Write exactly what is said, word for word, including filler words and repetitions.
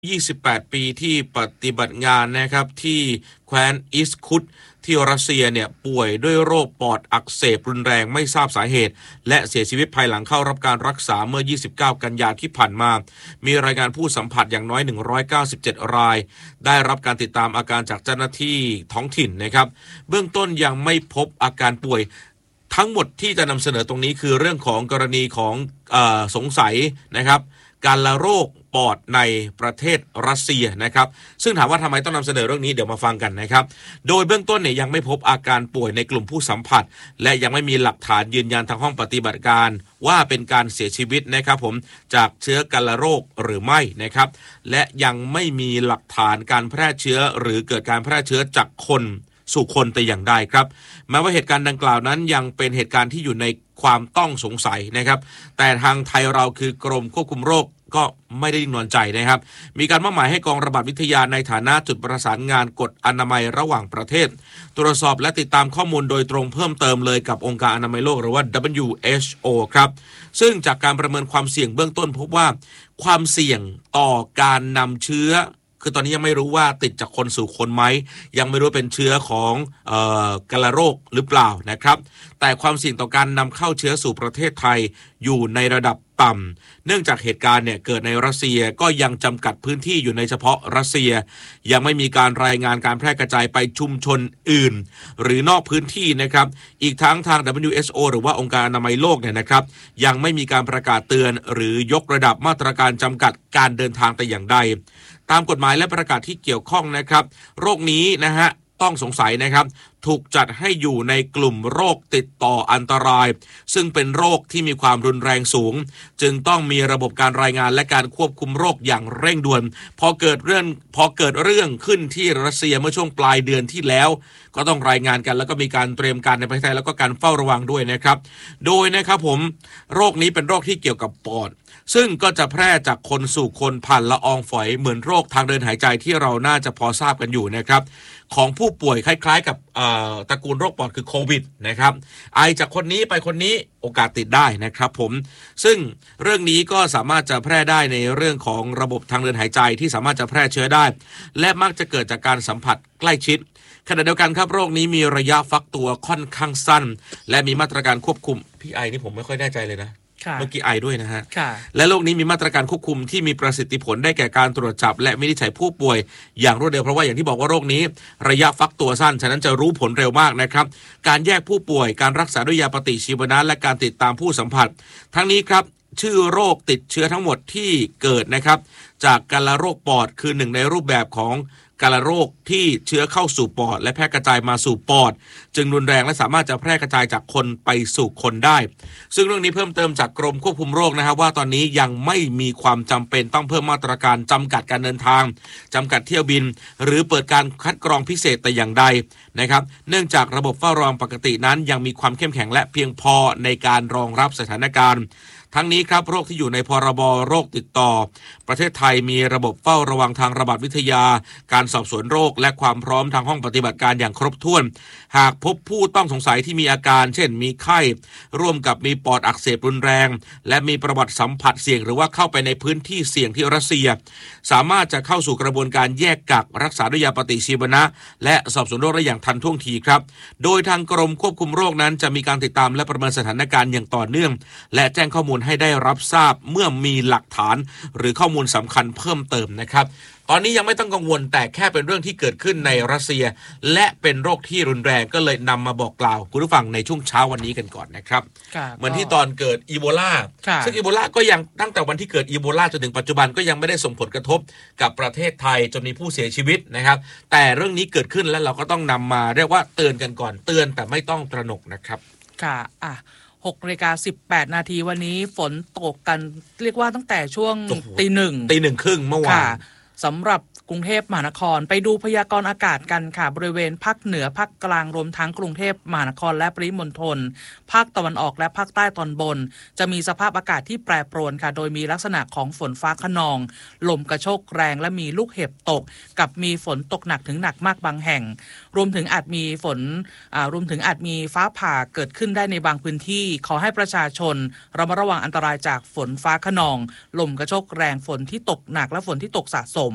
ยี่สิบแปดปีที่ปฏิบัติงานนะครับที่แคว้นอิสคุตที่รัสเซียเนี่ยป่วยด้วยโรคปอดอักเสบรุนแรงไม่ทราบสาเหตุและเสียชีวิตภายหลังเข้ารับการรักษาเมื่อยี่สิบเก้ากันยายนที่ผ่านมามีรายงานผู้สัมผัสอย่างน้อยหนึ่งร้อยเก้าสิบเจ็ดรายได้รับการติดตามอาการจากเจ้าหน้าที่ท้องถิ่นนะครับเบื้องต้นยังไม่พบอาการป่วยทั้งหมดที่จะนำเสนอตรงนี้คือเรื่องของกรณีของเอ่อสงสัยนะครับการละโรคปอดในประเทศรัสเซียนะครับซึ่งถามว่าทำไมต้องนำเสนอเรื่องนี้เดี๋ยวมาฟังกันนะครับโดยเบื้องต้นเนี่ยยังไม่พบอาการป่วยในกลุ่มผู้สัมผัสและยังไม่มีหลักฐานยืนยันทางห้องปฏิบัติการว่าเป็นการเสียชีวิตนะครับผมจากเชื้อกัลโรคหรือไม่นะครับและยังไม่มีหลักฐานการแพร่เชื้อหรือเกิดการแพร่เชื้อจากคนสู่คนแต่อย่างใดครับแม้ว่าเหตุการณ์ดังกล่าวนั้นยังเป็นเหตุการณ์ที่อยู่ในความต้องสงสัยนะครับแต่ทางไทยเราคือกรมควบคุมโรคก็ไม่ได้นิ่งนอนใจนะครับมีการมอบหมายให้กองระบาดวิทยาในฐานะจุดประสานงานกฎอนามัยระหว่างประเทศตรวจสอบและติดตามข้อมูลโดยตรงเพิ่มเติมเลยกับองค์การอนามัยโลกหรือว่า ดับเบิลยู เอช โอ ครับซึ่งจากการประเมินความเสี่ยงเบื้องต้นพบว่าความเสี่ยงต่อการนำเชื้อคือตอนนี้ยังไม่รู้ว่าติดจากคนสู่คนไหมยังไม่รู้เป็นเชื้อของเอ่อกัลโรคหรือเปล่านะครับแต่ความเสี่ยงต่อการนำเข้าเชื้อสู่ประเทศไทยอยู่ในระดับต่ำเนื่องจากเหตุการณ์เนี่ยเกิดในรัสเซียก็ยังจำกัดพื้นที่อยู่ในเฉพาะรัสเซียยังไม่มีการรายงานการแพร่กระจายไปชุมชนอื่นหรือนอกพื้นที่นะครับอีกทั้งทาง ดับเบิลยู เอช โอ หรือว่าองค์การอนามัยโลกเนี่ยนะครับยังไม่มีการประกาศเตือนหรือยกระดับมาตรการจำกัดการเดินทางแต่อย่างใดตามกฎหมายและประกาศที่เกี่ยวข้องนะครับโรคนี้นะฮะต้องสงสัยนะครับถูกจัดให้อยู่ในกลุ่มโรคติดต่ออันตรายซึ่งเป็นโรคที่มีความรุนแรงสูงจึงต้องมีระบบการรายงานและการควบคุมโรคอย่างเร่งด่วนพอเกิดเรื่องพอเกิดเรื่องขึ้นที่รัสเซียเมื่อช่วงปลายเดือนที่แล้วก็ต้องรายงานกันแล้วก็มีการเตรียมการในประเทศไทยแล้วก็การเฝ้าระวังด้วยนะครับโดยนะครับผมโรคนี้เป็นโรคที่เกี่ยวกับปอดซึ่งก็จะแพร่จากคนสู่คนผ่านละอองฝอยเหมือนโรคทางเดินหายใจที่เราน่าจะพอทราบกันอยู่นะครับของผู้ป่วยคล้ายๆกับตระกูลโรคปอดคือโควิดนะครับไอจากคนนี้ไปคนนี้โอกาสติดได้นะครับผมซึ่งเรื่องนี้ก็สามารถจะแพร่ได้ในเรื่องของระบบทางเดินหายใจที่สามารถจะแพร่เชื้อได้และมักจะเกิดจากการสัมผัสใกล้ชิดขณะเดียวกันครับโรคนี้มีระยะฟักตัวค่อนข้างสั้นและมีมาตรการควบคุมพี่ไอนี่ผมไม่ค่อยแน่ใจเลยนะเมื่อกี้ไอด้วยนะฮะและโรคนี้มีมาตรการควบคุมที่มีประสิทธิผลได้แก่การตรวจจับและวินิจฉัยผู้ป่วยอย่างรวดเร็วเพราะว่าอย่างที่บอกว่าโรคนี้ระยะฟักตัวสั้นฉะนั้นจะรู้ผลเร็วมากนะครับการแยกผู้ป่วยการรักษาด้วยยาปฏิชีวนะและการติดตามผู้สัมผัสทั้งนี้ครับชื่อโรคติดเชื้อทั้งหมดที่เกิดนะครับจากกัลโรคปอดคือหนึ่งในรูปแบบของกัลโรคที่เชื้อเข้าสู่ปอดและแพร่กระจายมาสู่ปอดจึงรุนแรงและสามารถจะแพร่กระจายจากคนไปสู่คนได้ซึ่งเรื่องนี้เพิ่มเติมจากกรมควบคุมโรคนะครับว่าตอนนี้ยังไม่มีความจำเป็นต้องเพิ่มมาตรการจำกัดการเดินทางจำกัดเที่ยวบินหรือเปิดการคัดกรองพิเศษแต่อย่างใดนะครับเนื่องจากระบบเฝ้าระวังปกตินั้นยังมีความเข้มแข็งและเพียงพอในการรองรับสถานการณ์ทั้งนี้ครับโรคที่อยู่ในพรบโรคติดต่อประเทศไทยมีระบบเฝ้าระวังทางระบาดวิทยาการสอบสวนโรคและความพร้อมทางห้องปฏิบัติการอย่างครบถ้วนหากพบผู้ต้องสงสัยที่มีอาการเช่นมีไข้ร่วมกับมีปอดอักเสบรุนแรงและมีประวัติสัมผัสเสี่ยงหรือว่าเข้าไปในพื้นที่เสี่ยงที่รัสเซียสามารถจะเข้าสู่กระบวนการแยกกักรักษาด้วยยาปฏิชีวนะและสอบสวนโรคได้อย่างทันท่วงทีครับโดยทางกรมควบคุมโรคนั้นจะมีการติดตามและประเมินสถานการณ์อย่างต่อเนื่องและแจ้งข้อมูลให้ได้รับทราบเมื่อมีหลักฐานหรือข้อมูลสำคัญเพิ่มเติมนะครับตอนนี้ยังไม่ต้องกังวลแต่แค่เป็นเรื่องที่เกิดขึ้นในรัสเซียและเป็นโรคที่รุนแรงก็เลยนำมาบอกกล่าวคุณผู้ฟังในช่วงเช้าวันนี้กันก่อนนะครับเหมือนที่ตอนเกิดอีโบลาซึ่งอีโบลาก็ยังตั้งแต่วันที่เกิดอีโบลาจนถึงปัจจุบันก็ยังไม่ได้ส่งผลกระทบกับประเทศไทยจนมีผู้เสียชีวิตนะครับแต่เรื่องนี้เกิดขึ้นแล้วเราก็ต้องนำมาเรียกว่าเตือนกันก่อนเตือนแต่ไม่ต้องตระหนกนะครับค่ะอ่ะหกนาฬิกาสิบแปดนาทีวันนี้ฝนตกกันเรียกว่าตั้งแต่ช่วงตีหนึ่งตีหนึ่งครึ่งเมื่อวานสำหรับกรุงเทพมหานครไปดูพยากรณ์อากาศกันค่ะบริเวณภาคเหนือภาคกลางรวมทั้งกรุงเทพมหานครและปริมณฑลภาคตะวันออกและภาคใต้ตอนบนจะมีสภาพอากาศที่แปรปรวนค่ะโดยมีลักษณะของฝนฟ้าคะนองลมกระโชกแรงและมีลูกเห็บตกกับมีฝนตกหนักถึงหนักมากบางแห่งรวมถึงอาจมีฝนอ่ารวมถึงอาจมีฟ้าผ่าเกิดขึ้นได้ในบางพื้นที่ขอให้ประชาชนระมัดระวังอันตรายจากฝนฟ้าคะนองลมกระโชกแรงฝนที่ตกหนักและฝนที่ตกสะสม